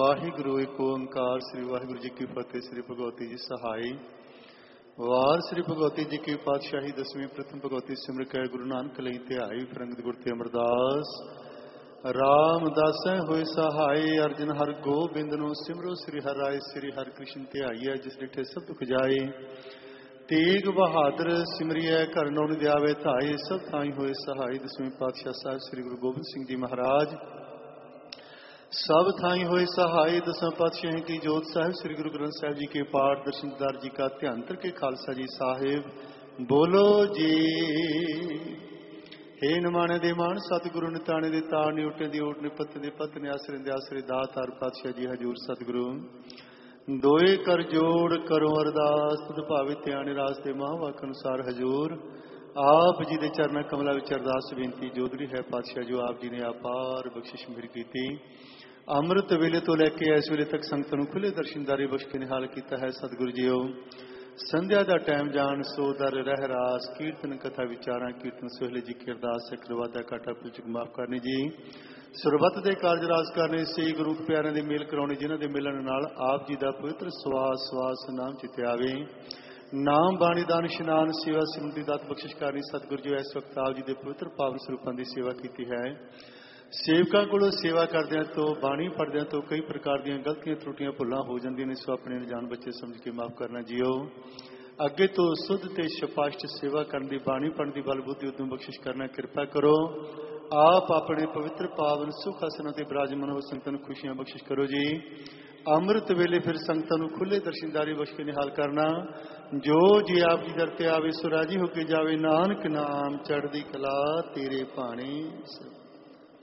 वाहिगुरु एक ओंकार। श्री वाहिगुरु जी की फतेह। श्री भगवती जी सहाय। वार श्री भगवती जी की पातशाही दसवीं प्रथम भगवती सिमर कै गुरु नानक लई ध्याई। फिरंगत गुर ते अमरदास रामदास होए सहाय। अर्जन हर गोबिंद नो सिमरो श्री हर राय। श्री हर कृष्ण ध्याई जिस डिठे सब दुख जाए। तेग बहादुर सिमरिय घर नौ निद्यावे धाए। सब थाई होए सहाय। दसवीं पातशाह साहिब श्री गुरु गोबिंद सिंह जी महाराज सब थाई होए सहाय। दसवें पातशाह की जोत साहिब श्री गुरु ग्रंथ साहिब जी के पाठ दर्शनदार जी का ध्यान के खालसा जी साहिब बोलो जी। हे नमाने दे मान सतगुरु निताने दे ताड़ ने उठे दी ओट ने पत्त दे पत्त ने आसरे दे आसरे दातार पातशाह जी हजूर सतगुरु दोए कर जोड़ करो अरदास। तुद भावे त्याने रास्ते महावाक अनुसार हजूर आप जी दे चरणा कमला विच अरदास बेनती जोदरी है पातशाह जो आप जी ने अपार बख्शिश मेहर की। अमृत वेले तो लैके इस वेले तक संगत नूं खुले दर्शनदारी बख्श के निहाल किया है। सतगुरु जीओ संध्या का टाइम जान सो दर रहरास कीर्तन कथा विचारा कीर्तन सोहले जी की अरदास है। करवादा काटा पुलचक माफ करने जी। सुरबत के कारज राज करने से गुरु प्यारे के मेल कराने जिन्हों के मिलन नाल आप जी का पवित्र सवास सवास नाम चिते आवे। नाम बाणी दान इशनान सेवा सिमरती दात बख्शिश करनी। सतगुरु जी इस वक्त आप जी के पवित्र पावन स्वरूपों की सेवा की है। सेवकों को सेवा करदे तो बाणी पढ़दे तो कई प्रकार दी गलतियां त्रुटियां भुलां हो जांदियां ने। सो अपने अनजान बच्चे समझ के माफ करना जियो। अगे तो सुध ते स्पष्ट सेवा करने की बाणी पढ़ने की बल बुद्धि उद्यम बख्शिश करना कृपा करो। आप अपने पवित्र पावन सुख आसना ते विराजमान हो संगतां नूं खुशियां बख्शिश करो जी। अमृत वेले फिर संगतां नूं खुले दर्शनदारी बख्श के निहाल करना। जो जी आप जी दर ते आवे सो राजी होके जावे। नानक नाम चढ़दी कला तेरे भाणे।